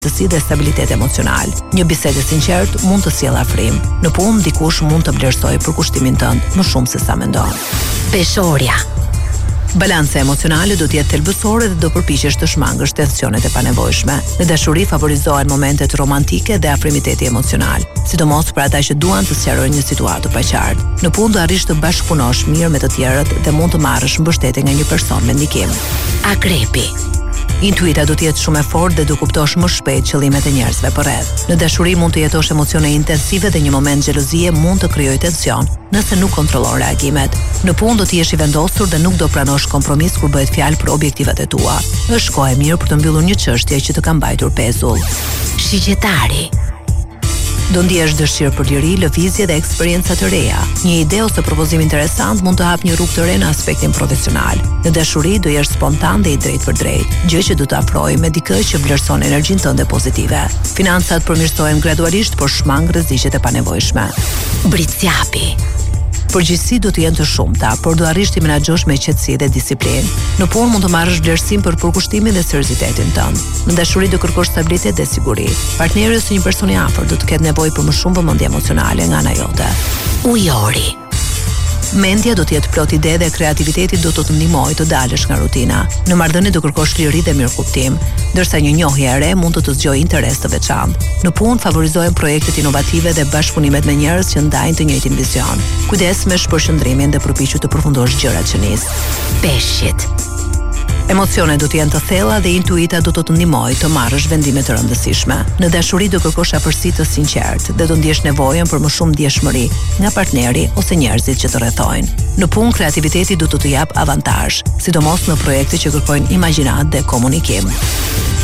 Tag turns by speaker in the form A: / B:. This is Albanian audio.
A: si dhe stabilitet emocional. Një bisedë e sinqertë mund të sjellë afrim. Në punë dikush mund të vlerësojë përkushtimin tënd më shumë se sa mendon.
B: Peshorja.
A: Balanca emocionale do të jetë thelbësore dhe do përpiqesh të shmangësh tensionet e panevojshme. Në dashuri favorizohen momentet romantike dhe afrimiteti emocional, sidomos për ata që duan të sqarojnë një situatë të paqartë. Në punë do arrish të bashkëpunosh mirë me të tjerët dhe mund të marrësh mbështetje nga një person me ndikim.
B: Akrepi.
A: Intuita do të jetë shumë e fortë dhe do kuptosh më shpejt qëllimet e njerëzve përreth. Në dashuri mund të jetosh emocione intensive dhe një moment xhelozie mund të krijojë tension nëse nuk kontrollon reagimet. Në punë do të jesh i vendosur dhe nuk do pranosh kompromis kur bëhet fjalë për objektivat e tua. Është kohë e mirë për të mbyllur një çështje që të ka mbajtur pezull.
B: Shigjetari.
A: Do ndjesh dëshirë për liri, lëvizje dhe eksperienca të reja. Një ide ose propozim interesant mund të hap një rrugë të re në aspektin profesional. Në dashuri do jesh spontan dhe i drejtë për drejtë, gjë që do të afrojë me dikë që vlerëson energjinë tënde pozitive. Financat përmirësohen gradualisht, por shmang rreziqet e panevojshme.
B: Britsjapi.
A: Përgjegjësi do të jenë të shumta, por do arrish të menaxhosh me qetësi dhe disiplinë. Në punë mund të marrësh vlerësim për përkushtimin dhe seriozitetin tënd. Në dashuri do kërkosh stabilitet dhe siguri. Partneri ose një person i afërt do të ketë nevojë për më shumë vëmendje emocionale nga ana jote.
B: Ujori.
A: Mendja do të jetë plot ide dhe kreativiteti do të ndihmojë të dalësh nga rutina. Në marrëdhënie do kërkosh liri dhe mirëkuptim, ndërsa një njohje e re mund të të zgjojë interes të veçantë. Në punë favorizohen projektet inovative dhe bashkëpunimet me njerëz që ndajnë të njëjtin vizion. Kujdes me shpërqendrimin dhe përpiqu të përfundosh gjërat që nis.
B: Peshqit.
A: Emocionet do të jenë të thella dhe intuita do të ndihmojë të marrësh vendime të rëndësishme. Në dashuri do kërkosh afërsi të sinqertë dhe do ndjesh nevojën për më shumë ndjeshmëri nga partneri ose njerëzit që të rrethojnë. Në punë kreativiteti do të jap avantazh, sidomos në projekte që kërkojnë imagjinat dhe komunikim.